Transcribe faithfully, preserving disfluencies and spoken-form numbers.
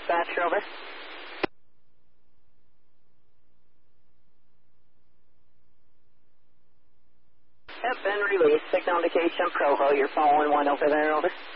dispatcher, over. Yep, been released. Signal indication, Provo, you're following one over there, over.